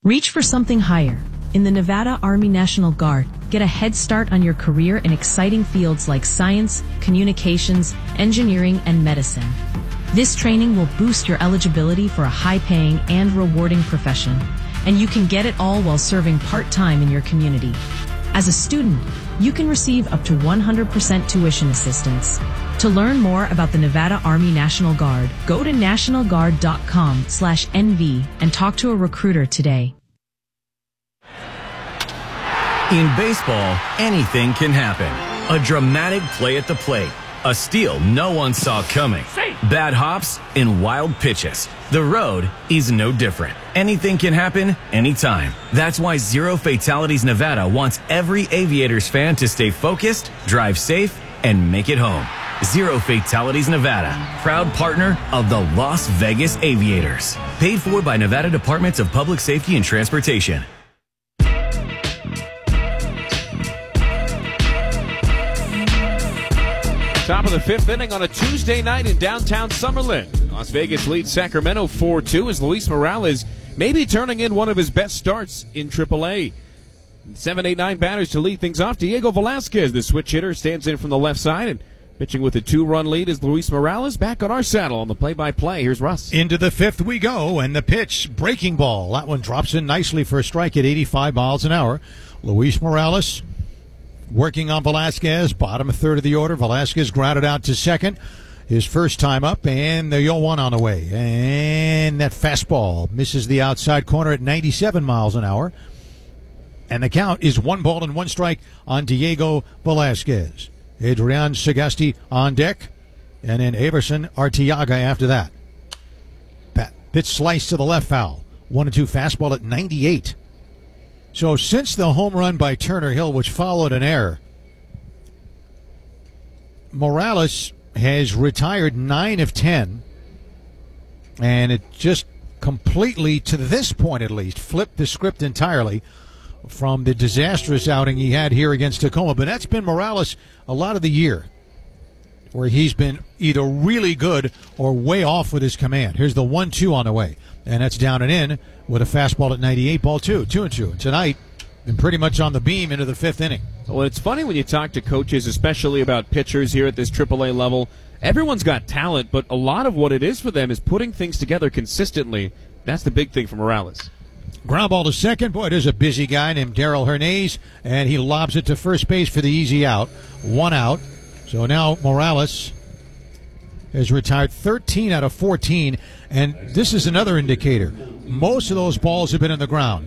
Reach for something higher. In the Nevada Army National Guard, get a head start on your career in exciting fields like science, communications, engineering, and medicine. This training will boost your eligibility for a high-paying and rewarding profession, and you can get it all while serving part-time in your community. As a student, you can receive up to 100% tuition assistance. To learn more about the Nevada Army National Guard, go to nationalguard.com/NV and talk to a recruiter today. In baseball, anything can happen. A dramatic play at the plate. A steal no one saw coming. Bad hops and wild pitches. The road is no different. Anything can happen anytime. That's why Zero Fatalities Nevada wants every Aviators fan to stay focused, drive safe, and make it home. Zero Fatalities Nevada, proud partner of the Las Vegas Aviators. Paid for by Nevada Departments of Public Safety and Transportation. Top of the fifth inning on a Tuesday night in downtown Summerlin. Las Vegas leads Sacramento 4-2 as Luis Morales may be turning in one of his best starts in AAA. 7, 8, 9 batters to lead things off. Diego Velasquez, the switch hitter, stands in from the left side, and pitching with a 2-run lead is Luis Morales. Back on our saddle on the play-by-play. Here's Russ. Into the fifth we go, and the pitch, breaking ball. That one drops in nicely for a strike at 85 miles an hour. Luis Morales working on Velasquez, bottom third of the order. Velasquez grounded out to second. His first time up, and the 0-1 on the way. And that fastball misses the outside corner at 97 miles an hour. And the count is 1-1 strike on Diego Velasquez. Adrian Sagasti on deck, and then Everson Arteaga after that. Pitch slice to the left foul. 1-2 fastball at 98. So since the home run by Turner Hill, which followed an error, Morales has retired 9 of 10, and it just completely, to this point at least, flipped the script entirely from the disastrous outing he had here against Tacoma. But that's been Morales a lot of the year, where he's been either really good or way off with his command. Here's the 1-2 on the way, and that's down and in with a fastball at 98, ball 2-2. And tonight, been pretty much on the beam into the fifth inning. Well, it's funny when you talk to coaches, especially about pitchers here at this AAA level. Everyone's got talent, but a lot of what it is for them is putting things together consistently. That's the big thing for Morales. Ground ball to second. Boy, there's a busy guy named Darrell Hernandez, and he lobs it to first base for the easy out. 1 out. So now Morales has retired 13 out of 14, and this is another indicator. Most of those balls have been in the ground.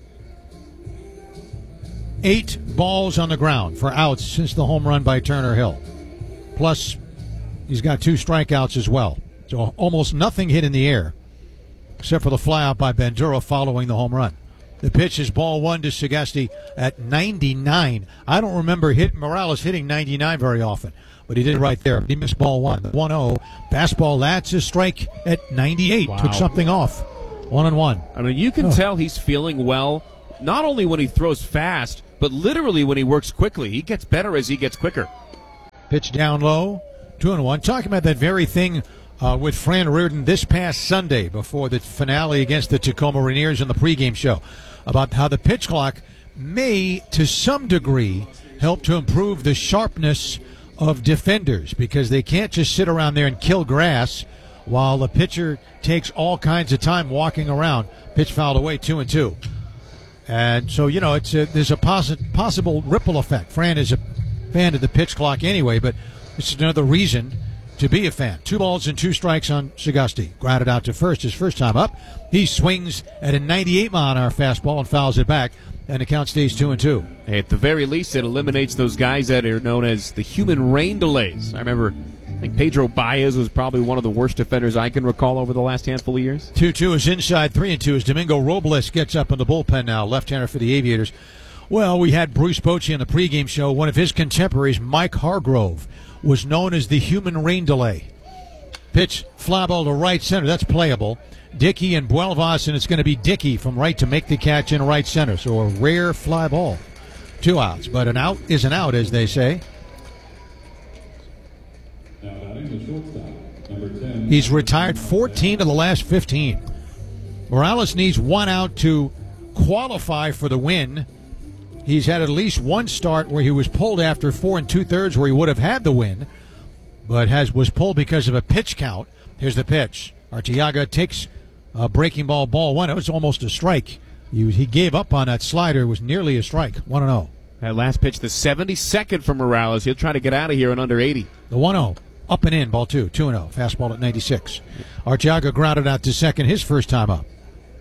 8 balls on the ground for outs since the home run by Turner Hill. Plus, he's got 2 strikeouts as well. So almost nothing hit in the air, except for the flyout by Bandura following the home run. The pitch is ball 1 to Sagasti at 99. I don't remember Morales hitting 99 very often, but he did it right there. He missed ball 1. 1-0. Fastball, that's a strike at 98. Wow. Took something off. 1-1. I mean, you can tell he's feeling well, not only when he throws fast, but literally when he works quickly. He gets better as he gets quicker. Pitch down low. 2-1. Talking about that very thing with Fran Reardon this past Sunday before the finale against the Tacoma Rainiers in the pregame show, about how the pitch clock may, to some degree, help to improve the sharpness of defenders, because they can't just sit around there and kill grass while the pitcher takes all kinds of time walking around. Pitch fouled away, 2-2. And so, you know, there's a possible ripple effect. Fran is a fan of the pitch clock anyway, but it's another reason to be a fan. 2 balls and 2 strikes on Sagasti. Grounded out to first his first time up. He swings at a 98-mile-an-hour fastball and fouls it back, and the count stays 2-2. Hey, at the very least, it eliminates those guys that are known as the human rain delays. I remember, I think Pedro Baez was probably one of the worst defenders I can recall over the last handful of years. 2-2 is inside. 3-2 as Domingo Robles gets up in the bullpen now, left-hander for the Aviators. Well, we had Bruce Bochy in the pregame show. One of his contemporaries, Mike Hargrove, was known as the human rain delay. Pitch, fly ball to right center. That's playable. Dickey and Buelvas, and it's going to be Dickey from right to make the catch in right center. So a rare fly ball. 2 outs, but an out is an out, as they say. He's retired 14 of the last 15. Morales needs 1 out to qualify for the win. He's had at least one start where he was pulled after 4 2/3 where he would have had the win, but was pulled because of a pitch count. Here's the pitch. Arteaga takes a breaking ball, ball one. It was almost a strike. He gave up on that slider. It was nearly a strike. 1-0. That last pitch, the 72nd from Morales. He'll try to get out of here in under 80. The 1-0. Up and in, ball 2. 2-0. Fastball at 96. Arteaga grounded out to second his first time up.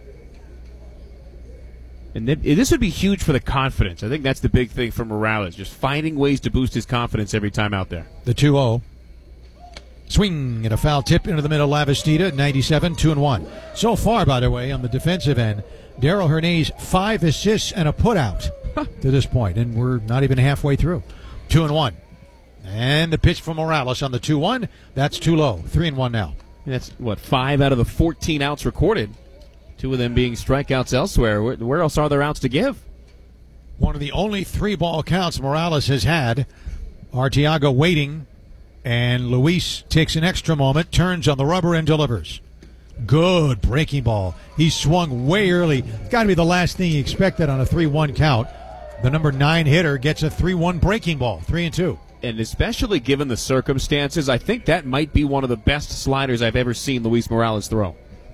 And this would be huge for the confidence. I think that's the big thing for Morales, just finding ways to boost his confidence every time out there. The 2-0. Swing and a foul tip into the middle. Lavastida, 97, 2-1. So far, by the way, on the defensive end, Darell Hernandez, 5 assists and a putout to this point, and we're not even halfway through. 2-1. And the pitch from Morales on the 2-1. That's too low. 3-1 now. And that's, 5 out of the 14 outs recorded. 2 of them being strikeouts elsewhere. Where else are there outs to give? One of the only 3-ball counts Morales has had. Arteaga waiting, and Luis takes an extra moment, turns on the rubber, and delivers. Good breaking ball. He swung way early. It's got to be the last thing he expected on a 3-1 count. The number 9 hitter gets a 3-1 breaking ball, 3-2. And especially given the circumstances, I think that might be one of the best sliders I've ever seen Luis Morales throw.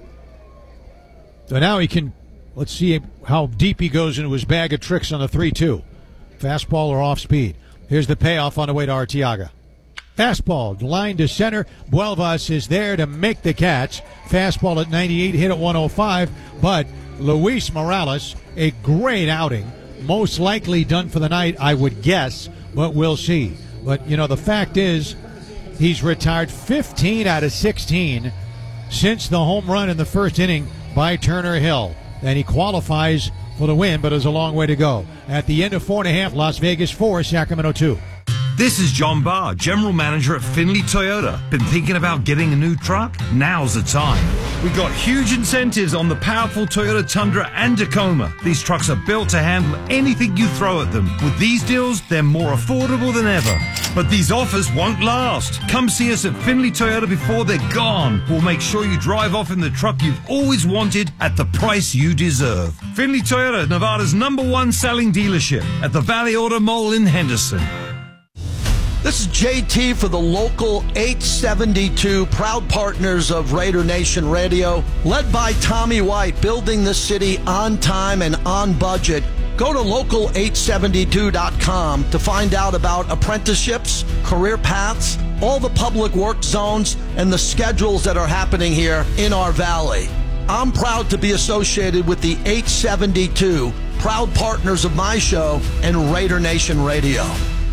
So now he can, let's see how deep he goes into his bag of tricks on the 3-2. Fastball or off speed. Here's the payoff on the way to Arteaga. Fastball, line to center. Buelvas is there to make the catch. Fastball at 98, hit at 105. But Luis Morales, a great outing. Most likely done for the night, I would guess, but we'll see. But, the fact is, he's retired 15 out of 16 since the home run in the first inning by Turner Hill. And he qualifies for the win, but there's a long way to go. At the end of 4.5, Las Vegas 4, Sacramento 2. This is John Barr, General Manager at Findlay Toyota. Been thinking about getting a new truck? Now's the time. We got huge incentives on the powerful Toyota Tundra and Tacoma. These trucks are built to handle anything you throw at them. With these deals, they're more affordable than ever. But these offers won't last. Come see us at Findlay Toyota before they're gone. We'll make sure you drive off in the truck you've always wanted at the price you deserve. Findlay Toyota, Nevada's #1 selling dealership at the Valley Auto Mall in Henderson. This is JT for the local 872, proud partners of Raider Nation Radio, led by Tommy White, building the city on time and on budget. Go to local872.com to find out about apprenticeships, career paths, all the public work zones, and the schedules that are happening here in our valley. I'm proud to be associated with the 872, proud partners of my show and Raider Nation Radio.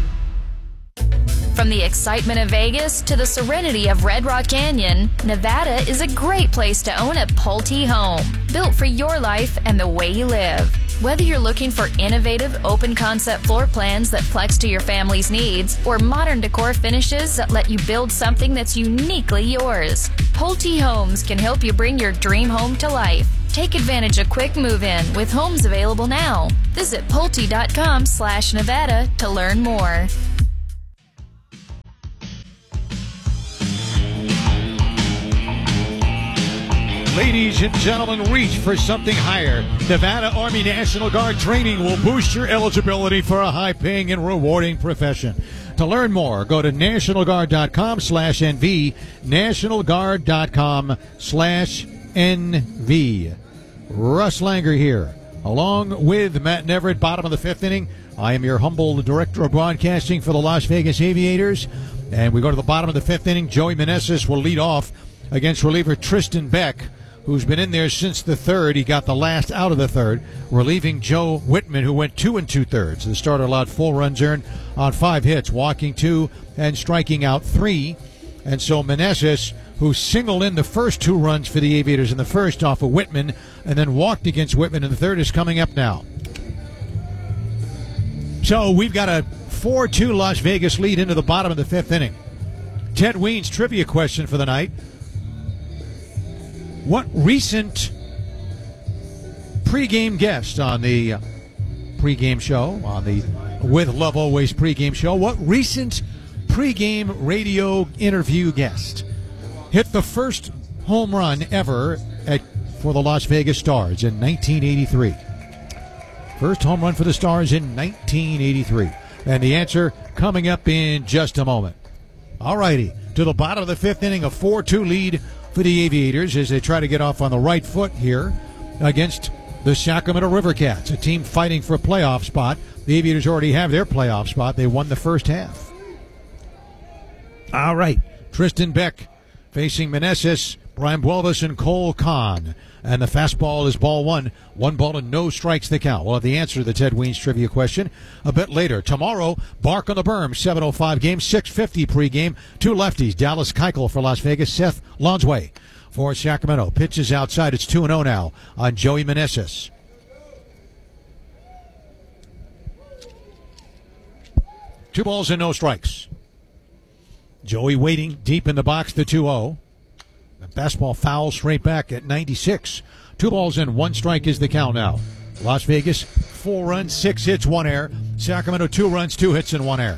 From the excitement of Vegas to the serenity of Red Rock Canyon, Nevada is a great place to own a Pulte home, built for your life and the way you live. Whether you're looking for innovative, open-concept floor plans that flex to your family's needs, or modern decor finishes that let you build something that's uniquely yours, Pulte Homes can help you bring your dream home to life. Take advantage of quick move-in with homes available now. Visit Pulte.com/Nevada to learn more. Ladies and gentlemen, reach for something higher. Nevada Army National Guard training will boost your eligibility for a high-paying and rewarding profession. To learn more, go to nationalguard.com/NV, nationalguard.com/NV. Russ Langer here, along with Matt Neverett, bottom of the 5th inning. I am your humble director of broadcasting for the Las Vegas Aviators. And we go to the bottom of the 5th inning. Joey Meneses will lead off against reliever Tristan Beck, who's been in there since the 3rd. He got the last out of the 3rd, relieving Joe Whitman, who went 2 2/3. The starter allowed 4 runs earned on 5 hits, walking 2 and striking out 3. And so Meneses, who singled in the first 2 runs for the Aviators in the first off of Whitman and then walked against Whitman in the 3rd, is coming up now. So we've got a 4-2 Las Vegas lead into the bottom of the 5th inning. Ted Weens' trivia question for the night. What recent pregame guest on the pregame show, on the With Love Always pregame show, what recent pregame radio interview guest hit the first home run ever for the Las Vegas Stars in 1983? First home run for the Stars in 1983. And the answer coming up in just a moment. All righty, to the bottom of the fifth inning, a 4-2 lead for the Aviators as they try to get off on the right foot here against the Sacramento River Cats, a team fighting for a playoff spot. The Aviators already have their playoff spot. They won the first half. All right, Tristan Beck facing Meneses, Brian Buelvis, and Cole Kahn. And the fastball is ball one. 1 ball and no strikes the count. We'll have the answer to the Ted Weens trivia question a bit later. Tomorrow, Bark on the Berm, 7:05 game, 6:50 pregame. 2 lefties, Dallas Keuchel for Las Vegas, Seth Lonsway for Sacramento. Pitches outside. It's 2-0 now on Joey Meneses. Two balls and no strikes. Joey waiting deep in the box, the 2-0. The fastball foul straight back at 96. 2 balls and 1 strike is the count now. Las Vegas, 4 runs, 6 hits, 1 error. Sacramento, 2 runs, 2 hits, and 1 error.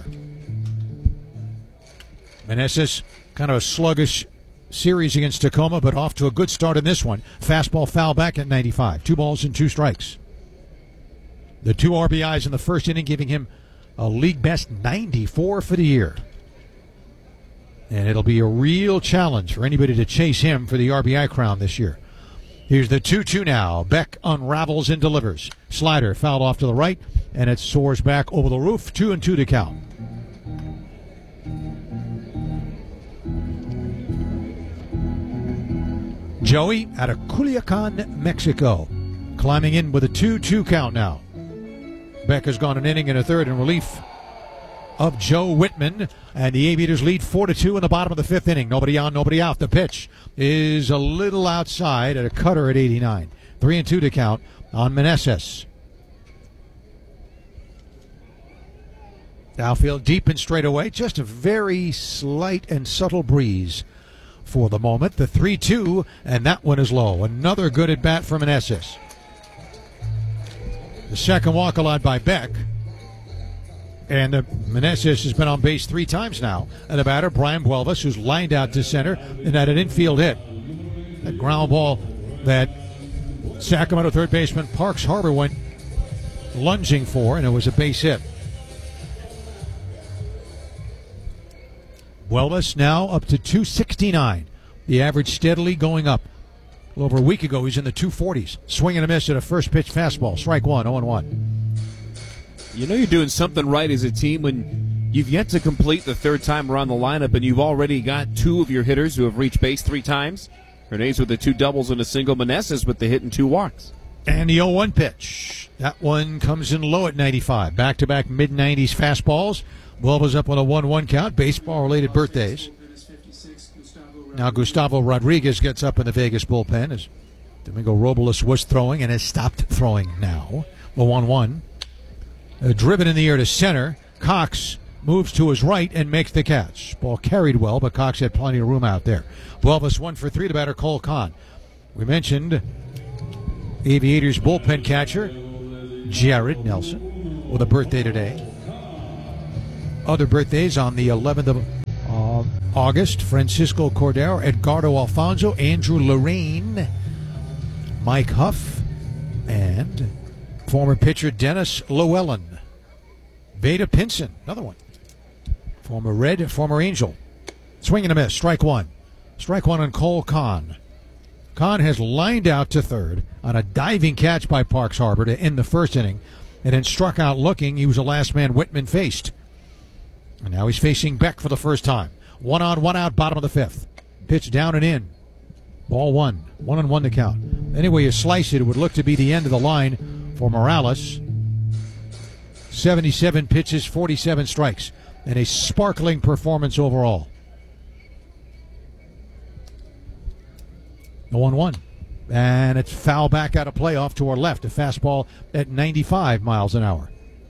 Meneses, kind of a sluggish series against Tacoma, but off to a good start in this one. Fastball foul back at 95. 2 balls and 2 strikes. The 2 RBIs in the first inning, giving him a league best 94 for the year. And it'll be a real challenge for anybody to chase him for the RBI crown this year. Here's the 2-2 now. Beck unravels and delivers. Slider fouled off to the right, and it soars back over the roof. 2-2 to count. Joey out of Culiacan, Mexico, climbing in with a 2-2 count now. Beck has gone an inning and a third in relief of Joe Whitman, and the Aviators lead 4-2 in the bottom of the fifth inning. Nobody on, nobody out. The pitch is a little outside at a cutter at 89. 3-2 to count on Meneses. Outfield deep and straight away. Just a very slight and subtle breeze for the moment. The 3-2, and that one is low. Another good at bat for Meneses. The second walk allowed by Beck. And Meneses has been on base 3 times now. And the batter, Brian Buelvis, who's lined out to center and had an infield hit. That ground ball that Sacramento third baseman Parks Harbor went lunging for, and it was a base hit. Buelvis now up to 269. The average steadily going up. A little over a week ago, he's in the 240s. Swing and a miss at a first pitch fastball. Strike one, 0-1. You know you're doing something right as a team when you've yet to complete the third time around the lineup, and you've already got 2 of your hitters who have reached base 3 times. Hernandez with the 2 doubles and a single. Meneses with the hit and 2 walks. And the 0-1 pitch. That one comes in low at 95. Back-to-back mid-90s fastballs. Buelvis up on a 1-1 count. Baseball-related birthdays. Now Gustavo Rodriguez gets up in the Vegas bullpen as Domingo Robles was throwing and has stopped throwing now. The 1-1. Driven in the air to center. Cox moves to his right and makes the catch. Ball carried well, but Cox had plenty of room out there. Buelvis 1 for 3 to batter Cole Kahn. We mentioned Aviators bullpen catcher Jared Nelson with a birthday today. Other birthdays on the 11th of August: Francisco Cordero, Edgardo Alfonso, Andrew Lorraine, Mike Huff, and former pitcher Dennis Llewellyn. Veda Pinson, another one. Former Red, former Angel. Swing and a miss, strike one. Strike one on Cole Kahn. Kahn has lined out to third on a diving catch by Parks Harbor to end the first inning, and then struck out looking. He was the last man Whitman faced. And now he's facing Beck for the first time. 1 on, 1 out, bottom of the fifth. Pitch down and in. Ball 1. 1-1 to count. Anyway you slice it, it would look to be the end of the line for Morales. 77 pitches, 47 strikes, and a sparkling performance overall. The 1-1. And it's foul back out of play off to our left. A fastball at 95 miles an hour.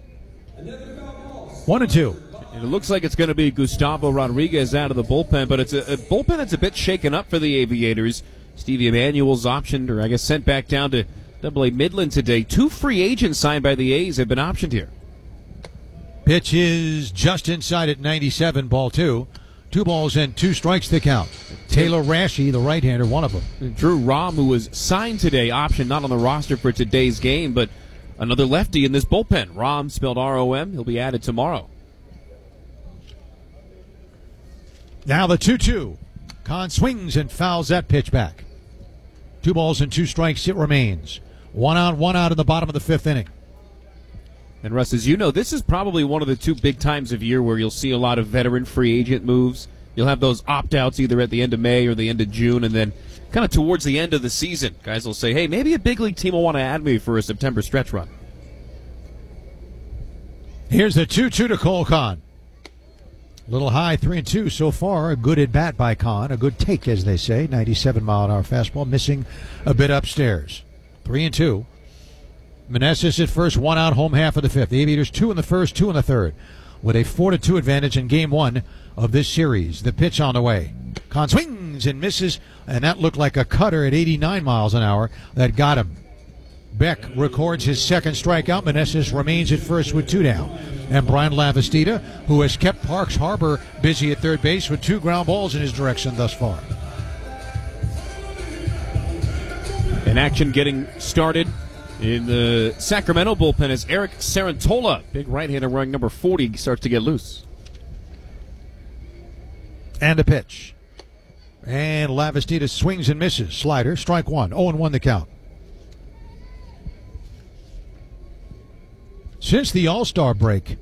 1-2. And it looks like it's going to be Gustavo Rodriguez out of the bullpen, but it's a bullpen that's a bit shaken up for the Aviators. Stevie Emanuel's optioned, or I guess sent back down to AA Midland today. 2 free agents signed by the A's have been optioned here. Pitch is just inside at 97, ball 2. 2 balls and 2 strikes to count. Taylor Rashi, the right-hander, one of them. Drew Rahm, who was signed today, optioned not on the roster for today's game, but another lefty in this bullpen. Rom, spelled R-O-M. He'll be added tomorrow. Now the 2-2. Kahn swings and fouls that pitch back. 2 balls and 2 strikes it remains. 1 out in the bottom of the 5th inning. And Russ, as you know, this is probably one of the 2 big times of year where you'll see a lot of veteran free agent moves. You'll have those opt-outs either at the end of May or the end of June, and then kind of towards the end of the season, guys will say, hey, maybe a big league team will want to add me for a September stretch run. Here's the 2-2 to Cole Kahn. A little high, 3-2 so far. A good at-bat by Kahn. A good take, as they say. 97-mile-an-hour fastball, missing a bit upstairs. 3-2. Meneses at first, 1 out, home half of the 5th. The Aviators 2 in the first, 2 in the 3rd, with a 4-2 advantage in Game 1 of this series. The pitch on the way. Kahn swings and misses, and that looked like a cutter at 89 miles an hour that got him. Beck records his 2nd strikeout. Meneses remains at first with 2 down. And Brian Lavastida, who has kept Parks Harbor busy at third base with 2 ground balls in his direction thus far. And action getting started in the Sacramento bullpen as Eric Sarantola, big right-hander wearing number 40, starts to get loose. And a pitch. And Lavastida swings and misses. Slider, strike 1. 0-1 the count. Since the All-Star break,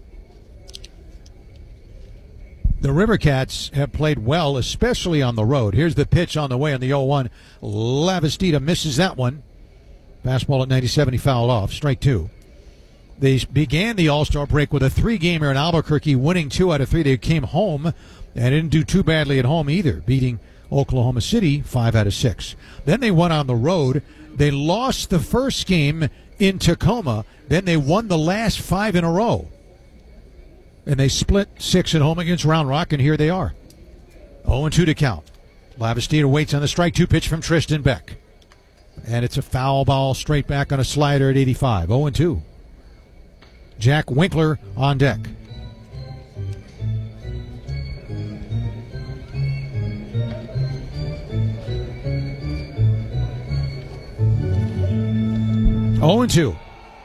the Rivercats have played well, especially on the road. Here's the pitch on the way on the 0-1. Lavastida misses that one. Fastball at 97, he fouled off. Strike 2. They began the All-Star break with a 3-gamer in Albuquerque, winning 2 out of 3. They came home and didn't do too badly at home either, beating Oklahoma City 5 out of 6. Then they went on the road. They lost the first game in Tacoma. Then they won the last 5 in a row. And they split 6 at home against Round Rock, and here they are. 0-2 to count. Lavastida waits on the strike 2 pitch from Tristan Beck. And it's a foul ball straight back on a slider at 85. 0-2. Jack Winkler on deck. Oh and 2.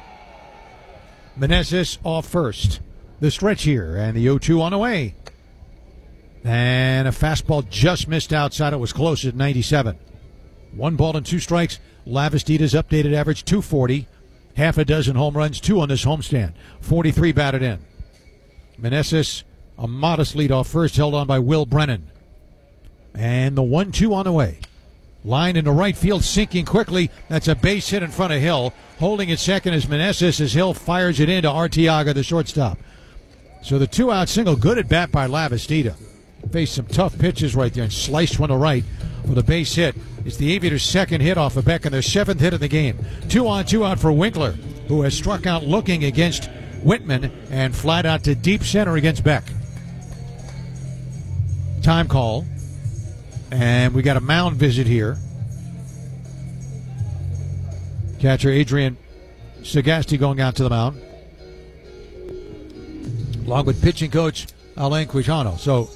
Meneses off first. The stretch here, and the 0-2 on the way. And a fastball just missed outside. It was close at 97. 1 ball and 2 strikes. Lavastida's updated average 240. Half a dozen home runs, 2 on this homestand. 43 batted in. Meneses, a modest lead off first, held on by Will Brennan. And the 1-2 on the way. Line into right field, sinking quickly. That's a base hit in front of Hill. Holding at second is Meneses as Hill fires it into Arteaga, the shortstop. So the 2-out single, good at bat by Lavastida. Faced some tough pitches right there and sliced one to right for the base hit. It's the Aviators' 2nd hit off of Beck and their 7th hit of the game. 2-on, 2-out for Winkler, who has struck out looking against Whitman and flat out to deep center against Beck. Time call. And we got a mound visit here. Catcher Adrian Sagasti going out to the mound, along with pitching coach Alain Quijano. So